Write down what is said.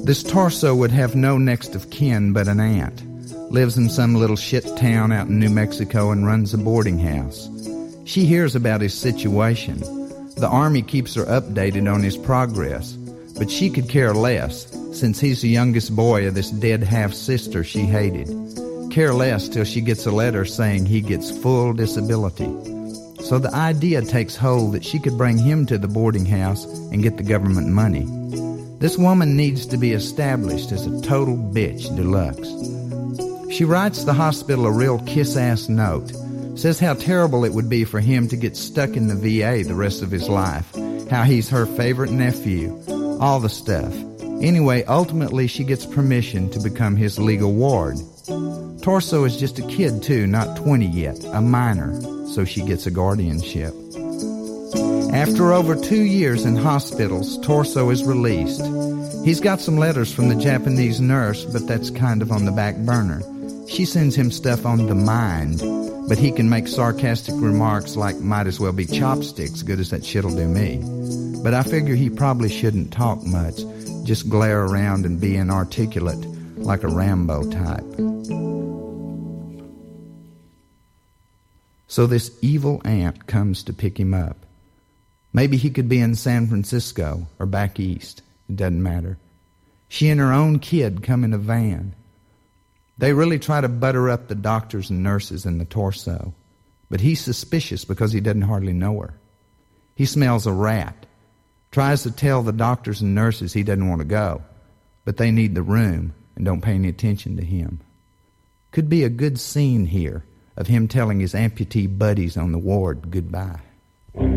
This Torso would have no next of kin but an aunt. Lives in some little shit town out in New Mexico and runs a boarding house. She hears about his situation. The Army keeps her updated on his progress, but she could care less, since he's the youngest boy of this dead half-sister she hated. Care less till she gets a letter saying he gets full disability. So the idea takes hold that she could bring him to the boarding house and get the government money. This woman needs to be established as a total bitch deluxe. She writes the hospital a real kiss-ass note. Says how terrible it would be for him to get stuck in the VA the rest of his life. How he's her favorite nephew. All the stuff. Anyway, ultimately she gets permission to become his legal ward. Torso is just a kid too, not 20 yet, a minor, so she gets a guardianship. After over 2 years in hospitals, Torso is released. He's got some letters from the Japanese nurse, but that's kind of on the back burner. She sends him stuff on the mind, but he can make sarcastic remarks like, might as well be chopsticks, good as that shit'll do me. But I figure he probably shouldn't talk much, just glare around and be inarticulate, like a Rambo type. So this evil aunt comes to pick him up. Maybe he could be in San Francisco or back east. It doesn't matter. She and her own kid come in a van. They really try to butter up the doctors and nurses in the Torso, but he's suspicious because he doesn't hardly know her. He smells a rat, tries to tell the doctors and nurses he doesn't want to go, but they need the room and don't pay any attention to him. Could be a good scene here of him telling his amputee buddies on the ward goodbye.